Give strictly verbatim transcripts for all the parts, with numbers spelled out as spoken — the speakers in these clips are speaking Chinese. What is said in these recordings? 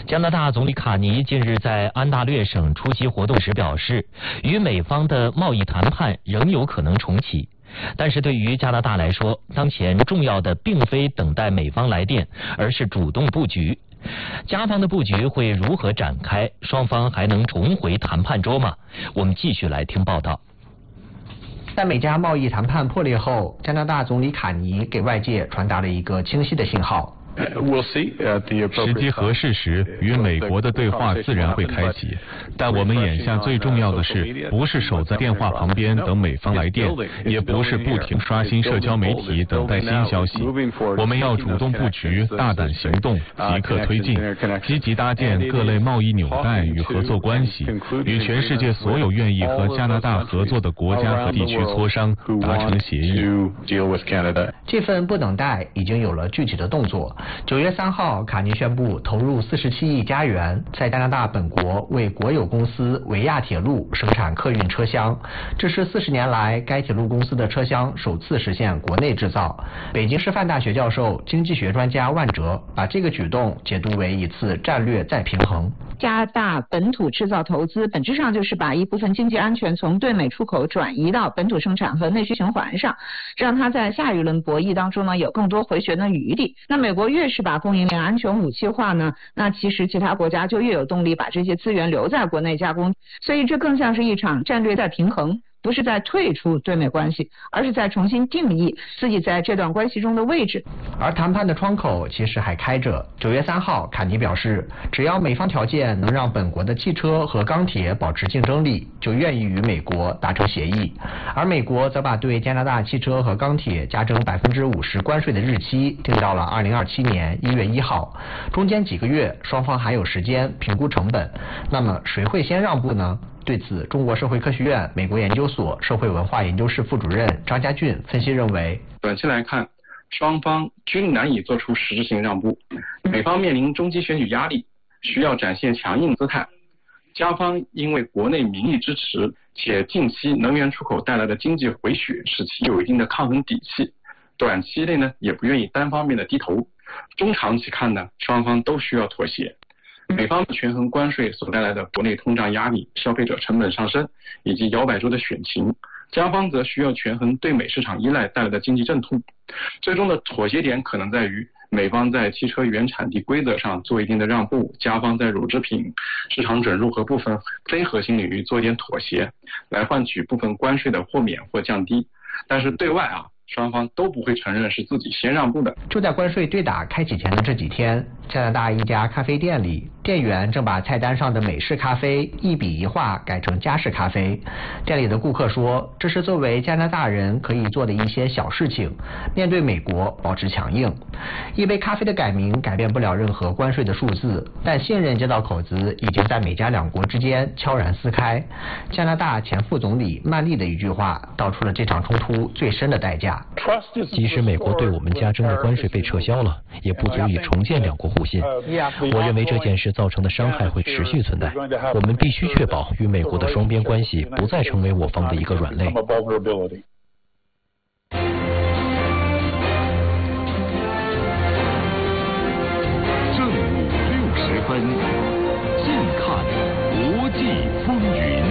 加拿大总理卡尼近日在安大略省出席活动时表示，与美方的贸易谈判仍有可能重启。但是对于加拿大来说，当前重要的并非等待美方来电，而是主动布局。加方的布局会如何展开？双方还能重回谈判桌吗？我们继续来听报道。 在美加贸易谈判破裂后，加拿大总理卡尼给外界传达了一个清晰的信号。 时机合适时，与美国的对话自然会开启。但我们眼下最重要的是，不是守在电话旁边等美方来电，也不是不停刷新社交媒体等待新消息。我们要主动布局，大胆行动，即刻推进，积极搭建各类贸易纽带与合作关系，与全世界所有愿意和加拿大合作的国家和地区磋商，达成协议。 这份不等待已经有了具体的动作。九月三号，卡尼宣布投入四十七亿加元，在加拿大本国为国有公司维亚铁路生产客运车厢。这是四十年来该铁路公司的车厢首次实现国内制造。北京师范大学教授、经济学专家万哲把这个举动解读为一次战略再平衡。 加拿大本土制造投资本质上就是把一部分经济安全从对美出口转移到本土生产和内需循环上，让它在下一轮博弈当中呢有更多回旋的余地。那美国越是把供应链安全武器化呢，那其实其他国家就越有动力把这些资源留在国内加工，所以这更像是一场战略再平衡。不是在退出对美关系，而是在重新定义自己在这段关系中的位置。 而谈判的窗口其实还开着。九月三号，卡尼表示，只要美方条件能让本国的汽车和钢铁保持竞争力，就愿意与美国达成协议。而美国则把对加拿大汽车和钢铁加征百分之五十关税的日期定到了二零二七年一月一号。中间几个月，双方还有时间评估成本。那么谁会先让步呢？对此，中国社会科学院美国研究所社会文化研究室副主任张家俊分析认为， 短期来看，双方均难以做出实质性让步。美方面临中期选举压力，需要展现强硬姿态；加方因为国内民意支持，且近期能源出口带来的经济回血，使其有一定的抗衡底气。短期内呢，也不愿意单方面的低头。中长期看呢，双方都需要妥协。美方权衡关税所带来的国内通胀压力、消费者成本上升以及摇摆州的选情，加方则需要权衡对美市场依赖带来的经济阵痛。最终的妥协点可能在于美方在汽车原产地规则上做一定的让步，加方在乳制品市场准入和部分非核心领域做一点妥协，来换取部分关税的豁免或降低。但是对外啊，双方都不会承认是自己先让步的。 就在关税对打开启前的这几天，加拿大一家咖啡店里，店员正把菜单上的美式咖啡一笔一画改成加式咖啡。店里的顾客说，这是作为加拿大人可以做的一些小事情，面对美国保持强硬。一杯咖啡的改名改变不了任何关税的数字，但信任这道口子已经在美加两国之间悄然撕开。加拿大前副总理曼丽的一句话道出了这场冲突最深的代价。 即使美国对我们加征的关税被撤销了，也不足以重建两国互信。我认为这件事造成的伤害会持续存在，我们必须确保与美国的双边关系不再成为我方的一个软肋。 正午六十分，近看国际风云。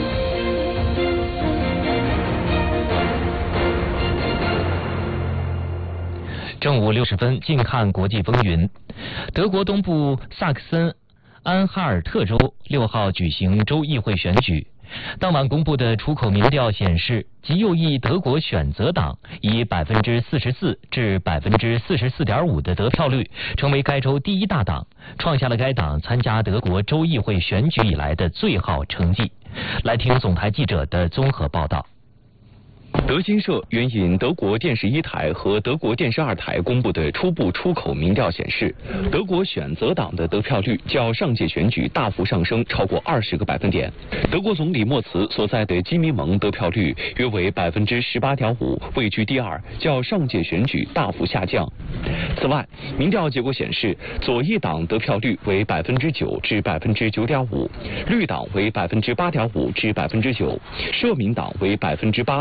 正午六十分，近看国际风云。德国东部萨克森安哈尔特州六号举行州议会选举，当晚公布的出口民调显示，极右翼德国选择党以百分之四十四至百分之四十四点五的得票率，成为该州第一大党，创下了该党参加德国州议会选举以来的最好成绩。来听总台记者的综合报道。 德新社援引德国电视一台和德国电视二台公布的初步出口民调显示，德国选择党的得票率较上届选举大幅上升超过二十个百分点。德国总理默茨所在的基民盟得票率约为百分之十八点五，位居第二，较上届选举大幅下降。此外，民调结果显示，左翼党得票率为百分之九至百分之九点五，绿党为百分之八点五至百分之九，社民党为百分之八至百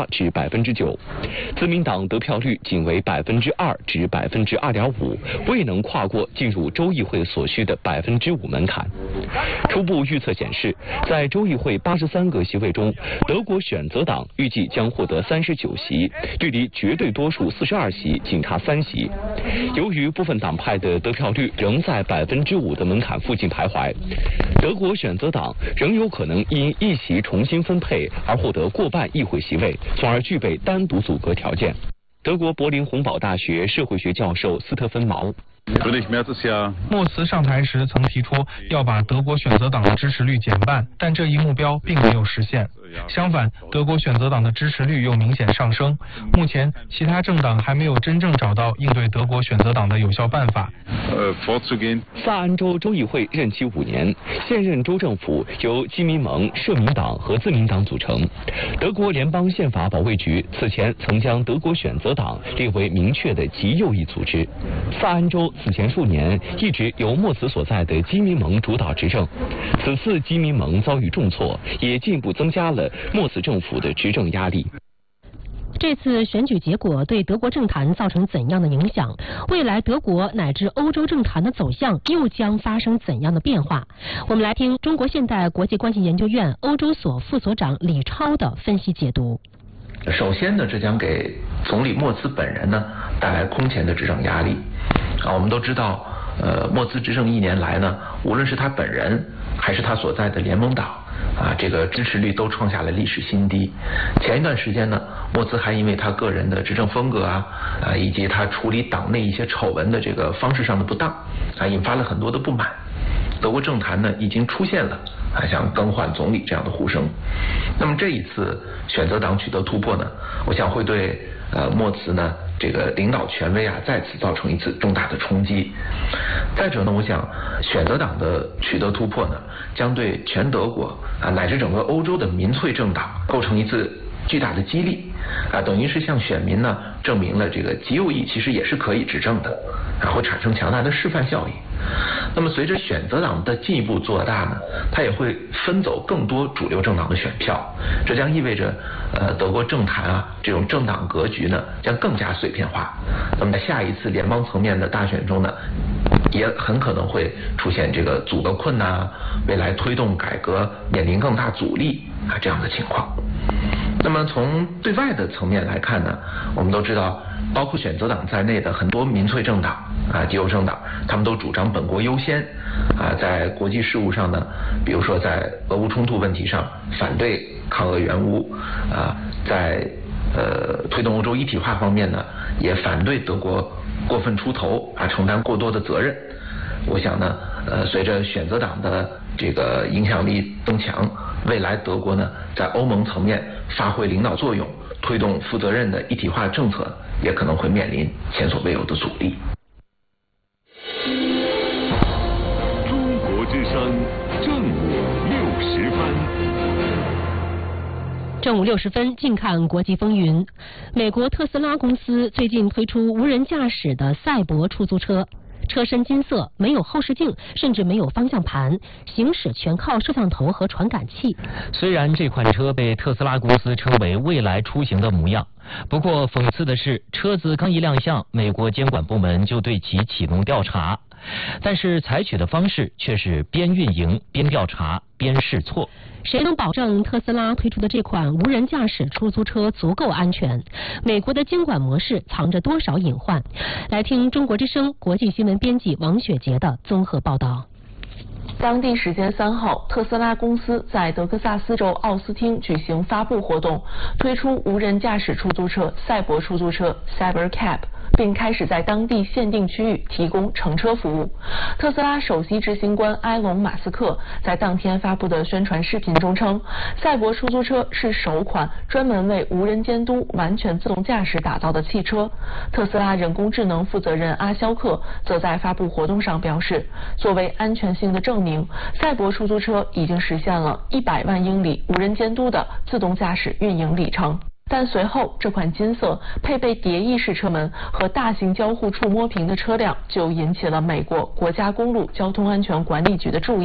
百分之九，自民党得票率仅为百分之二至百分之二点五，未能跨过进入州议会所需的百分之五门槛。初步预测显示，在州议会八十三个席位中，德国选择党预计将获得三十九席，距离绝对多数四十二席仅差三席。由于部分党派的得票率仍在百分之五的门槛附近徘徊，德国选择党仍有可能因一席重新分配而获得过半议会席位，从而具备单独组阁条件。德国柏林洪堡大学社会学教授斯特芬茅。 莫茨上台时曾提出要把德国选择党的支持率减半，但这一目标并没有实现。相反，德国选择党的支持率又明显上升。目前，其他政党还没有真正找到应对德国选择党的有效办法。 萨安州州议会任期五年，现任州政府由基民盟、社民党和自民党组成。德国联邦宪法保卫局此前曾将德国选择党列为明确的极右翼组织。萨安州此前数年一直由莫茨所在的基民盟主导执政，此次基民盟遭遇重挫，也进一步增加了莫茨政府的执政压力。 这次选举结果对德国政坛造成怎样的影响？未来德国乃至欧洲政坛的走向又将发生怎样的变化？我们来听中国现代国际关系研究院欧洲所副所长李超的分析解读。 首先呢，这将给总理莫茨本人呢带来空前的执政压力。啊，我们都知道，呃，莫茨执政一年来呢，无论是他本人还是他所在的联盟党，啊，这个支持率都创下了历史新低。前一段时间呢，莫茨还因为他个人的执政风格啊，啊，以及他处理党内一些丑闻的这个方式上的不当，啊，引发了很多的不满。德国政坛呢，已经出现了啊，像更换总理这样的呼声。那么这一次选择党取得突破呢，我想会对呃莫茨呢这个领导权威啊再次造成一次重大的冲击。再者呢，我想选择党的取得突破呢，将对全德国啊乃至整个欧洲的民粹政党构成一次巨大的激励啊，等于是向选民呢证明了这个极右翼其实也是可以执政的，然后产生强大的示范效应。那么随着选择党的进一步做大呢，它也会分走更多主流政党的选票，这将意味着呃德国政坛啊这种政党格局呢将更加碎片化。那么在下一次联邦层面的大选中呢，也很可能会出现这个组阁困难啊，未来推动改革面临更大阻力啊这样的情况。那么从对外的层面来看呢，我们都知道，包括选择党在内的很多民粹政党啊、极右政党，他们都主张本国优先啊，在国际事务上呢，比如说在俄乌冲突问题上反对抗俄援乌啊，在呃推动欧洲一体化方面呢，也反对德国过分出头啊，承担过多的责任。我想呢，呃，随着选择党的这个影响力增强，未来德国呢在欧盟层面发挥领导作用，推动负责任的一体化政策，也可能会面临前所未有的阻力。 中国之声正午六十分。 正午六十分，近看国际风云。美国特斯拉公司最近推出无人驾驶的赛博出租车。车身金色，没有后视镜，甚至没有方向盘，行驶全靠摄像头和传感器。 虽然这款车被特斯拉公司称为未来出行的模样，不过讽刺的是，车子刚一亮相，美国监管部门就对其启动调查，但是采取的方式却是边运营边调查边试错。 谁能保证特斯拉推出的这款无人驾驶出租车足够安全？美国的监管模式藏着多少隐患？来听中国之声国际新闻编辑王雪杰的综合报道。 当地时间三号，特斯拉公司在德克萨斯州奥斯汀举行发布活动，推出无人驾驶出租车赛博出租车 Cybercab， 并开始在当地限定区域提供乘车服务。特斯拉首席执行官埃隆·马斯克在当天发布的宣传视频中称，赛博出租车是首款专门为无人监督、完全自动驾驶打造的汽车。特斯拉人工智能负责人阿肖克则在发布活动上表示，作为安全性的证明，赛博出租车已经实现了一百万英里无人监督的自动驾驶运营里程。但随后，这款金色配备蝶翼式车门和大型交互触摸屏的车辆就引起了美国国家公路交通安全管理局的注意。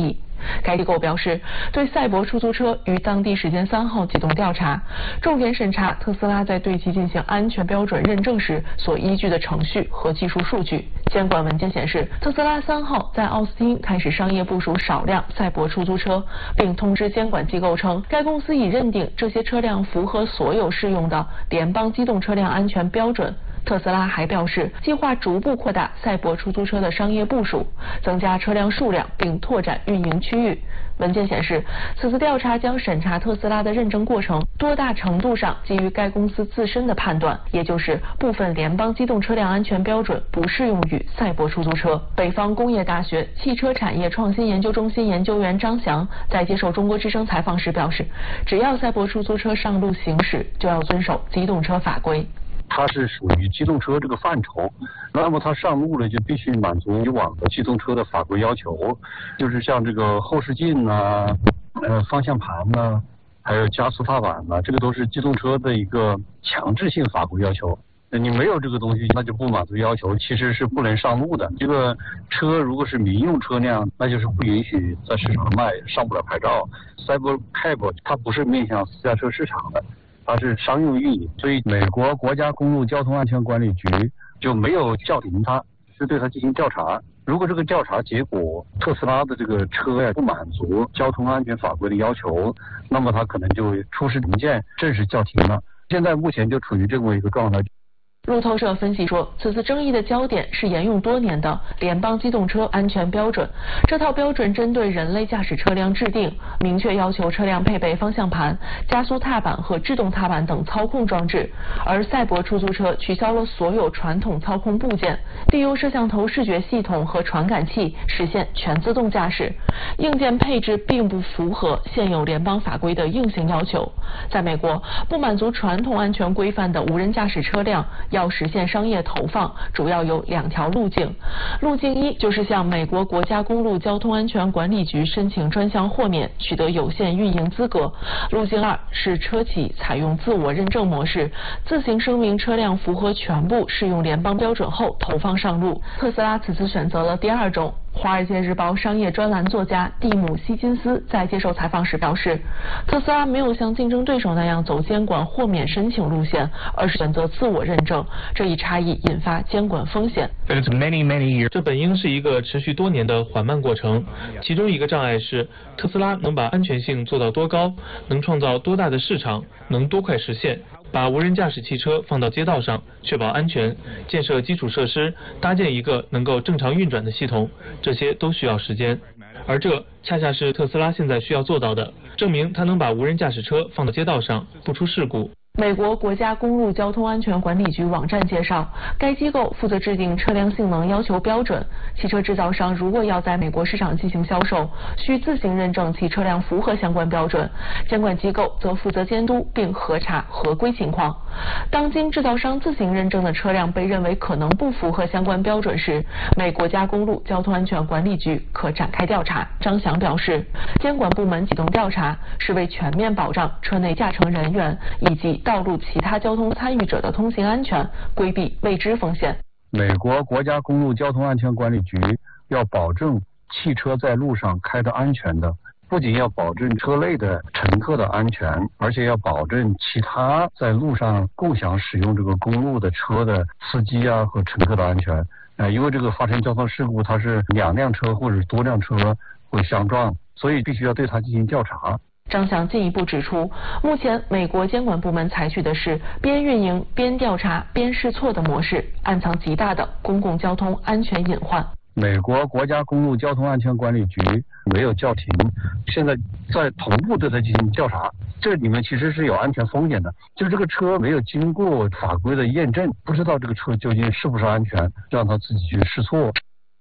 该机构表示，对赛博出租车于当地时间三号启动调查，重点审查特斯拉在对其进行安全标准认证时所依据的程序和技术数据。监管文件显示，特斯拉三号在奥斯汀开始商业部署少量赛博出租车，并通知监管机构称，该公司已认定这些车辆符合所有适用的联邦机动车辆安全标准。特斯拉还表示，计划逐步扩大赛博出租车的商业部署，增加车辆数量，并拓展运营区域。文件显示，此次调查将审查特斯拉的认证过程多大程度上基于该公司自身的判断，也就是部分联邦机动车辆安全标准不适用于赛博出租车。北方工业大学汽车产业创新研究中心研究员张翔在接受中国之声采访时表示，只要赛博出租车上路行驶，就要遵守机动车法规。 它是属于机动车这个范畴，那么它上路了就必须满足以往的机动车的法规要求，就是像这个后视镜啊、呃方向盘呐、啊，还有加速踏板呐、啊，这个都是机动车的一个强制性法规要求。你没有这个东西，那就不满足要求，其实是不能上路的。这个车如果是民用车辆，那就是不允许在市场卖，上不了牌照。Cybercab 它不是面向私家车市场的。它是商用运营，所以美国国家公路交通安全管理局就没有叫停它，只是对它进行调查。如果这个调查结果特斯拉的这个车呀不满足交通安全法规的要求，那么它可能就出示文件正式叫停了。现在目前就处于这么一个状态。 路透社分析说，此次争议的焦点是沿用多年的联邦机动车安全标准。这套标准针对人类驾驶车辆制定，明确要求车辆配备方向盘、加速踏板和制动踏板等操控装置。而赛博出租车取消了所有传统操控部件，利用摄像头视觉系统和传感器实现全自动驾驶。硬件配置并不符合现有联邦法规的硬性要求。在美国，不满足传统安全规范的无人驾驶车辆要实现商业投放，主要有两条路径。路径一就是向美国国家公路交通安全管理局申请专项豁免，取得有限运营资格。路径二是车企采用自我认证模式，自行声明车辆符合全部适用联邦标准后投放上路。特斯拉此次选择了第二种。《华尔街日报》商业专栏作家蒂姆·希金斯在接受采访时表示，特斯拉没有像竞争对手那样走监管豁免申请路线，而是选择自我认证。这一差异引发监管风险。 这本应是一个持续多年的缓慢过程，其中一个障碍是特斯拉能把安全性做到多高，能创造多大的市场，能多快实现。把无人驾驶汽车放到街道上，确保安全，建设基础设施，搭建一个能够正常运转的系统，这些都需要时间。而这恰恰是特斯拉现在需要做到的，证明它能把无人驾驶车放到街道上，不出事故。 美国国家公路交通安全管理局网站介绍，该机构负责制定车辆性能要求标准。汽车制造商如果要在美国市场进行销售，需自行认证其车辆符合相关标准，监管机构则负责监督并核查合规情况。当经制造商自行认证的车辆被认为可能不符合相关标准时，美国家公路交通安全管理局可展开调查。张翔表示，监管部门启动调查是为全面保障车内驾乘人员以及道路其他交通参与者的通行安全，规避未知风险。 美国国家公路交通安全管理局要保证汽车在路上开得安全的，不仅要保证车内的乘客的安全，而且要保证其他在路上共享使用这个公路的车的司机啊和乘客的安全。呃，因为这个发生交通事故，它是两辆车或者多辆车会相撞，所以必须要对它进行调查。 张翔进一步指出，目前美国监管部门采取的是边运营边调查边试错的模式，暗藏极大的公共交通安全隐患。 美国国家公路交通安全管理局没有叫停，现在在同步对它进行调查。这里面其实是有安全风险的，就是这个车没有经过法规的验证，不知道这个车究竟是不是安全，让他自己去试错。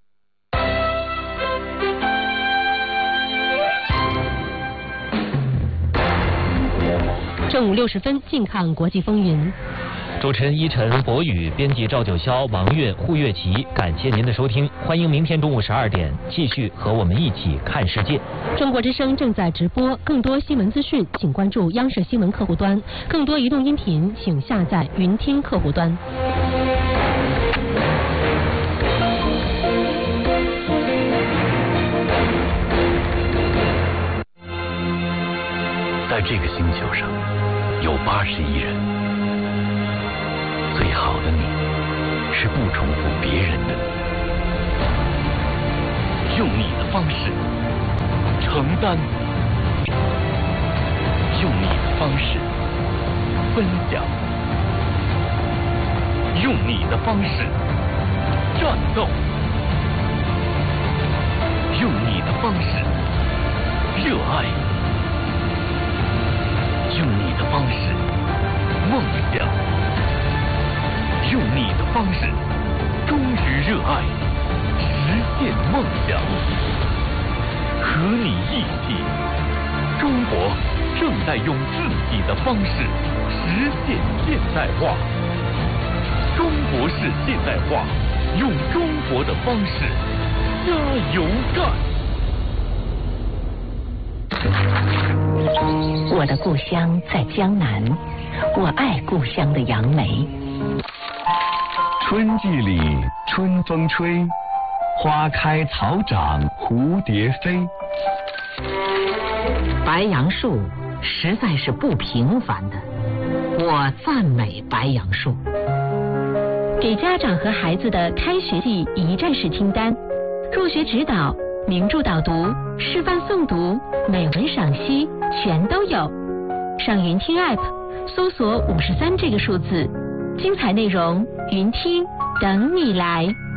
正午六十分，近看国际风云。 主持人依晨、博宇，编辑赵九霄、王悦、胡月琪，感谢您的收听，欢迎明天中午十二点继续和我们一起看世界。 中国之声正在直播，更多新闻资讯请关注央视新闻客户端，更多移动音频请下载云听客户端。 在这个星球上有八十亿人，最好的你是不重复别人的你，用你的方式承担，用你的方式分享，用你的方式战斗，用你的方式热爱，用你的方式梦想，用你的方式忠于热爱，实现梦想。和你一起，中国正在用自己的方式实现现代化。中国式现代化，用中国的方式加油干！ 我的故乡在江南，我爱故乡的杨梅。 春季里春风吹，花开草长蝴蝶飞。 白杨树实在是不平凡的，我赞美白杨树。 给家长和孩子的开学季一站式清单：入学指导、名著导读、示范诵读、美文赏析，全都有。上云听 App 搜索五十三这个数字，精彩内容云听等你来。